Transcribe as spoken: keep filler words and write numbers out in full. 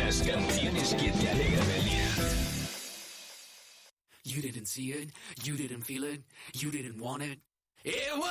Las canciones que te alegran el día. You didn't see it, you didn't feel it, you didn't want it. It was